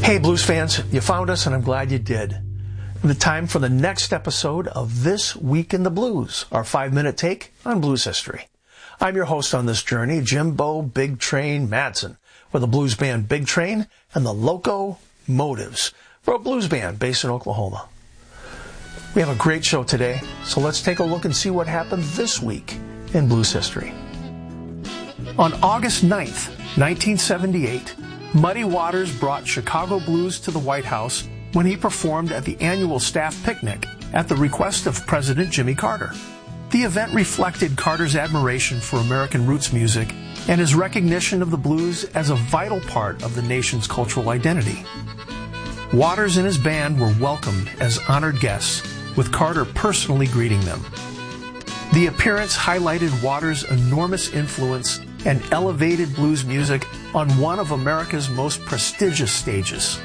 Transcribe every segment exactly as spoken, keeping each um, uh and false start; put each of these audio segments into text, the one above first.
Hey blues fans, you found us and I'm glad you did. The time for the next episode of This Week in the Blues, our five-minute take on blues history. I'm your host on this journey, Jimbo Big Train Madsen, with the blues band Big Train and the Loco Motives, for a blues band based in Oklahoma. We have a great show today, so let's take a look and see what happened this week in blues history. On August ninth, nineteen seventy-eight, Muddy Waters brought Chicago blues to the White House when he performed at the annual staff picnic at the request of President Jimmy Carter. The event reflected Carter's admiration for American roots music and his recognition of the blues as a vital part of the nation's cultural identity. Waters and his band were welcomed as honored guests, with Carter personally greeting them. The appearance highlighted Waters' enormous influence and elevated blues music on one of America's most prestigious stages.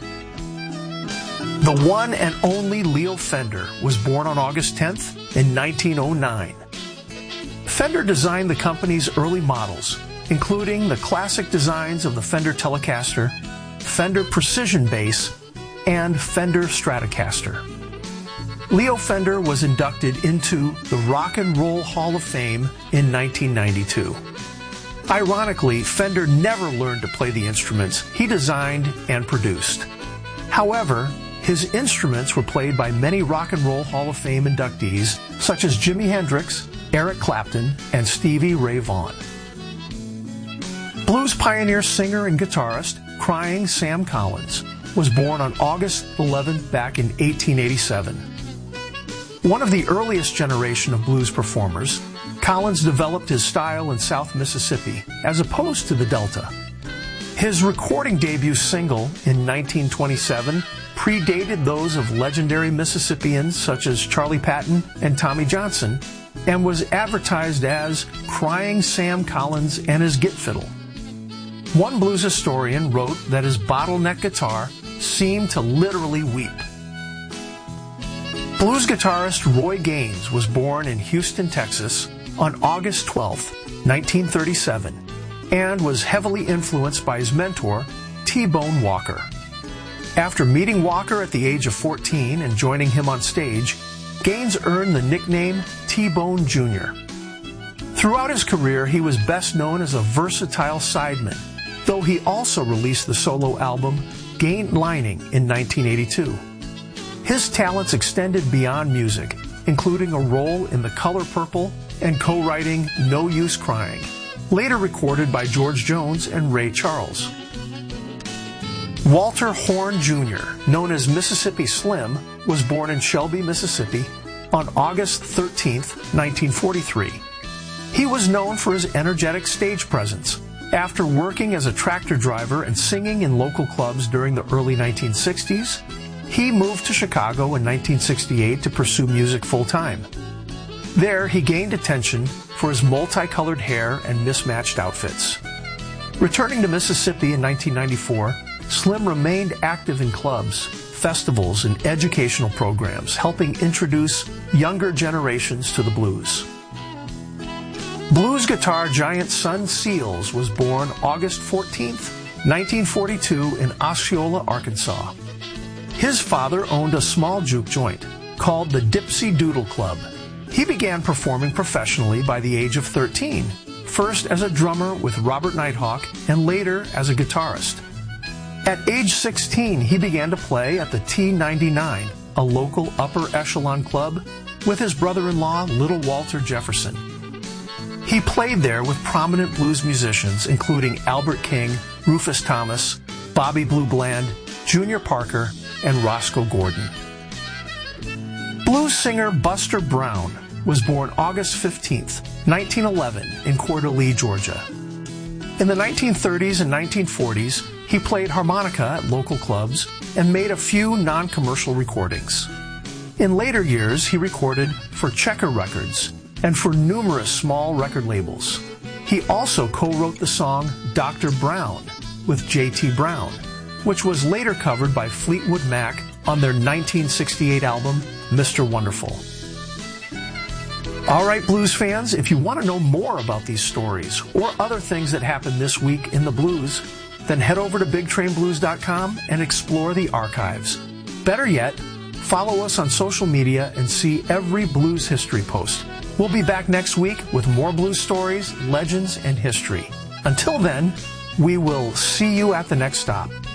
The one and only Leo Fender was born on August tenth in nineteen oh nine. Fender designed the company's early models, including the classic designs of the Fender Telecaster, Fender Precision Bass, and Fender Stratocaster. Leo Fender was inducted into the Rock and Roll Hall of Fame in nineteen ninety-two. Ironically, Fender never learned to play the instruments he designed and produced. However, his instruments were played by many Rock and Roll Hall of Fame inductees, such as Jimi Hendrix, Eric Clapton, and Stevie Ray Vaughan. Blues pioneer, singer, and guitarist Crying Sam Collins was born on August eleventh back in eighteen eighty-seven. One of the earliest generation of blues performers, Collins developed his style in South Mississippi as opposed to the Delta. His recording debut single in nineteen twenty-seven predated those of legendary Mississippians such as Charlie Patton and Tommy Johnson, and was advertised as Crying Sam Collins and His Git Fiddle. One blues historian wrote that his bottleneck guitar seemed to literally weep. Blues guitarist Roy Gaines was born in Houston, Texas on August twelfth, nineteen thirty-seven, and was heavily influenced by his mentor, T-Bone Walker. After meeting Walker at the age of fourteen and joining him on stage, Gaines earned the nickname T-Bone Junior Throughout his career, he was best known as a versatile sideman, though he also released the solo album Gain Lining in nineteen eighty-two. His talents extended beyond music, including a role in The Color Purple and co-writing No Use Crying, later recorded by George Jones and Ray Charles. Walter Horn Junior, known as Mississippi Slim, was born in Shelby, Mississippi on August thirteenth, nineteen forty-three. He was known for his energetic stage presence. After working as a tractor driver and singing in local clubs during the early nineteen sixties, he moved to Chicago in nineteen sixty-eight to pursue music full-time. There, he gained attention for his multicolored hair and mismatched outfits. Returning to Mississippi in nineteen ninety-four, Slim remained active in clubs, festivals, and educational programs, helping introduce younger generations to the blues. Blues guitar giant Son Seals was born August fourteenth, nineteen forty-two in Osceola, Arkansas. His father owned a small juke joint called the Dipsy Doodle Club. He began performing professionally by the age of thirteen, first as a drummer with Robert Nighthawk and later as a guitarist. At age sixteen, he began to play at the T ninety-nine, a local upper echelon club, with his brother-in-law, Little Walter Jefferson. He played there with prominent blues musicians, including Albert King, Rufus Thomas, Bobby Blue Bland, Junior Parker, and Roscoe Gordon. Blues singer Buster Brown was born August fifteenth, nineteen eleven, in Coeur d'Alene, Georgia. In the nineteen thirties and nineteen forties, he played harmonica at local clubs and made a few non-commercial recordings. In later years, he recorded for Checker Records and for numerous small record labels. He also co-wrote the song Doctor Brown with J T Brown, which was later covered by Fleetwood Mac on their nineteen sixty-eight album, Mister Wonderful. All right, blues fans, if you want to know more about these stories or other things that happened this week in the blues, Then head over to big train blues dot com and explore the archives. Better yet, follow us on social media and see every blues history post. We'll be back next week with more blues stories, legends, and history. Until then, we will see you at the next stop.